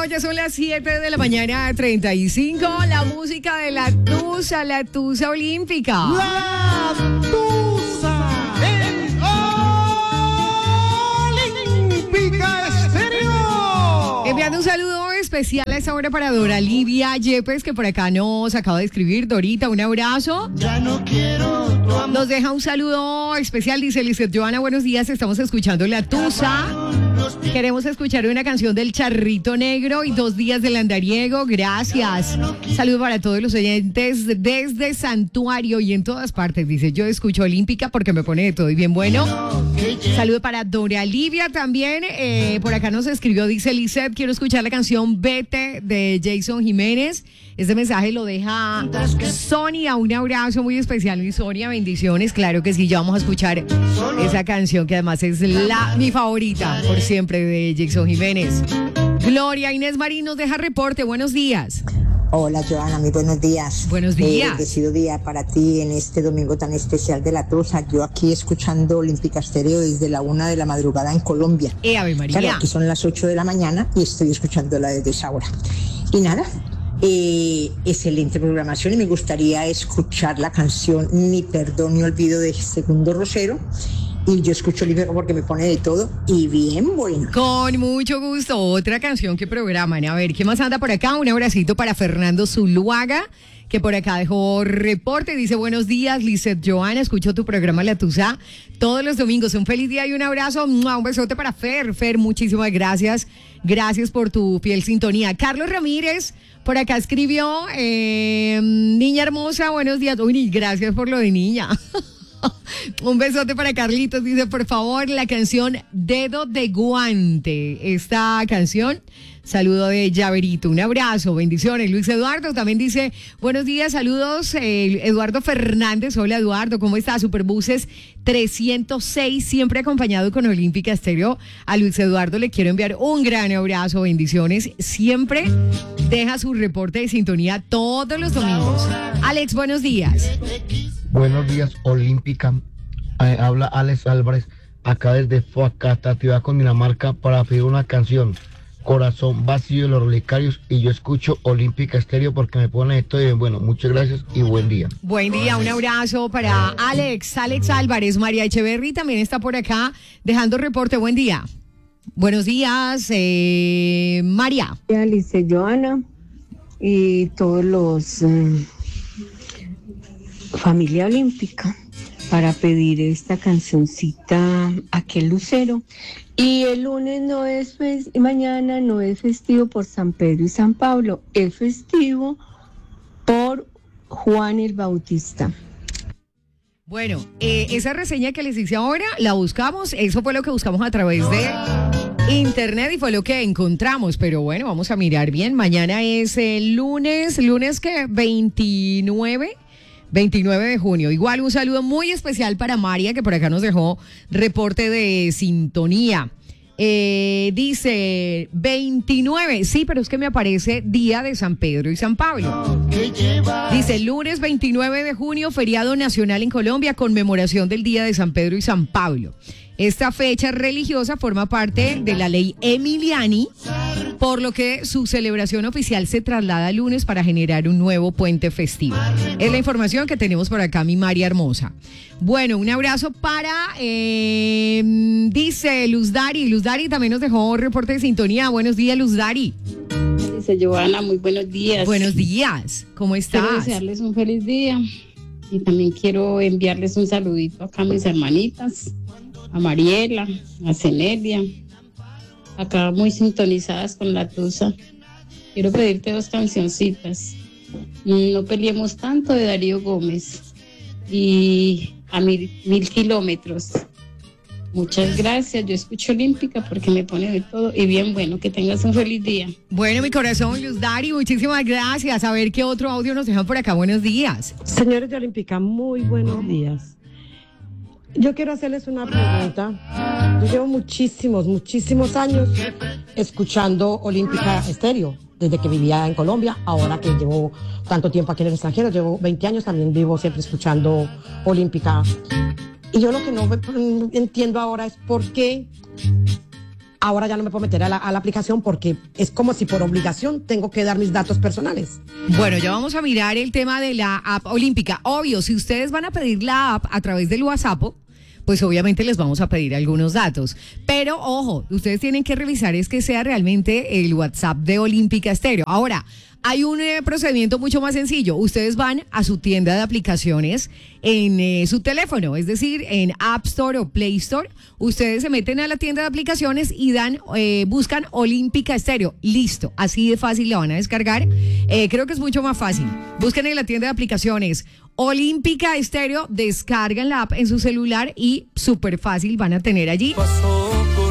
Bueno, ya son las 7 de la mañana, 35. La música de la Tusa Olímpica. La Tusa Olímpica Estéreo. Enviando un saludo especial a esta hora para Dora Livia Yepes, que por acá nos acaba de escribir. Dorita, un abrazo. Ya no quiero tu amor. Nos deja un saludo especial, dice Lizeth Joana, buenos días, estamos escuchando La Tusa. Queremos escuchar una canción del Charrito Negro y 2 días del Andariego, gracias. Saludo para todos los oyentes desde Santuario y en todas partes, dice, yo escucho Olímpica porque me pone de todo y bien bueno. Saludo para Dora Livia también, por acá nos escribió, dice Lizeth, quiero escuchar la canción Vete de Jason Jiménez. Este mensaje lo deja Sonia, un abrazo muy especial, mi Sonia, bendiciones, claro que sí, ya vamos a escuchar esa canción que además es mi favorita por siempre de Jason Jiménez. Gloria Inés Marín nos deja reporte, buenos días. Hola Joana, muy buenos días. Buenos días. Bendecido día para ti en este domingo tan especial de la Tusa. Yo aquí escuchando Olímpica Estéreo desde la 1 de la madrugada en Colombia. Ave María. Claro, aquí son las 8 de la mañana y estoy escuchándola desde esa hora. Y nada, excelente programación y me gustaría escuchar la canción Ni Perdón ni Olvido de Segundo Rosero. Y yo escucho Olímpica porque me pone de todo y bien bueno. Con mucho gusto, otra canción que programan. A ver, ¿qué más anda por acá? Un abracito para Fernando Zuluaga, que por acá dejó reporte. Dice, buenos días, Lizeth Joana, escucho tu programa La Tusa todos los domingos. Un feliz día y un abrazo. Un besote para Fer. Fer, muchísimas gracias. Gracias por tu fiel sintonía. Carlos Ramírez por acá escribió, niña hermosa, buenos días. Uy, gracias por lo de niña. Un besote para Carlitos, dice, por favor, la canción Dedo de Guante. Esta canción, saludo de Llaverito, un abrazo, bendiciones. Luis Eduardo también dice, buenos días, saludos, Eduardo Fernández, hola Eduardo, ¿cómo está? Superbuses 306, siempre acompañado con Olímpica Estéreo. A Luis Eduardo le quiero enviar un gran abrazo, bendiciones, siempre deja su reporte de sintonía todos los domingos. Alex, buenos días. Buenos días, Olímpica. Habla Alex Álvarez, acá desde Fuacatativá, Cundinamarca, para pedir una canción, Corazón Vacío de los Relicarios, y yo escucho Olímpica Estéreo porque me pone de todo y bien bueno. Muchas gracias y buen día. Buen día, un abrazo para Alex Álvarez. María Echeverry también está por acá dejando reporte. Buen día. Buenos días, María. Alice, Joana y todos los familia olímpica para pedir esta cancioncita Aquel Lucero. Y el lunes no es mañana no es festivo por San Pedro y San Pablo, es festivo por Juan el Bautista. Bueno, esa reseña que les hice ahora, la buscamos, eso fue lo que buscamos a través de internet y fue lo que encontramos, pero bueno, vamos a mirar bien, mañana es el lunes que 29 de junio. Igual un saludo muy especial para María, que por acá nos dejó reporte de sintonía. Dice 29, sí, pero es que me aparece día de San Pedro y San Pablo. Dice lunes 29 de junio, feriado nacional en Colombia, conmemoración del día de San Pedro y San Pablo. Esta fecha religiosa forma parte de la ley Emiliani, por lo que su celebración oficial se traslada al lunes para generar un nuevo puente festivo. Es la información que tenemos por acá, mi María hermosa. Bueno, un abrazo para, dice Luz Dari. Luz Dari también nos dejó reporte de sintonía. Buenos días, Luz Dari. Dice Joana, muy buenos días. Buenos días, ¿cómo estás? Quiero desearles un feliz día y también quiero enviarles un saludito acá a mis hermanitas, a Mariela, a Cenelia, acá muy sintonizadas con la Tusa. Quiero pedirte 2 cancioncitas. No peleemos tanto, de Darío Gómez, y a 1000 kilómetros. Muchas gracias, yo escucho Olímpica porque me pone de todo y bien bueno, que tengas un feliz día. Bueno, mi corazón, Luz Dari, muchísimas gracias. A ver qué otro audio nos dejan por acá. Buenos días. Señores de Olímpica, muy buenos días. Yo quiero hacerles una pregunta. Yo llevo muchísimos años escuchando Olímpica Estéreo, desde que vivía en Colombia, ahora que llevo tanto tiempo aquí en el extranjero, llevo 20 años, también vivo siempre escuchando Olímpica. Y yo lo que no entiendo ahora es por qué ahora ya no me puedo meter a la aplicación porque es como si por obligación tengo que dar mis datos personales. Bueno, ya vamos a mirar el tema de la app olímpica. Obvio, si ustedes van a pedir la app a través del WhatsApp, pues obviamente les vamos a pedir algunos datos. Pero ojo, ustedes tienen que revisar es que sea realmente el WhatsApp de Olímpica Estéreo. Ahora, hay un procedimiento mucho más sencillo. Ustedes van a su tienda de aplicaciones en su teléfono, es decir, en App Store o Play Store. Ustedes se meten a la tienda de aplicaciones y buscan Olímpica Estéreo. Listo, así de fácil la van a descargar. Creo que es mucho más fácil. Busquen en la tienda de aplicaciones Olímpica Estéreo, descargan la app en su celular y súper fácil van a tener allí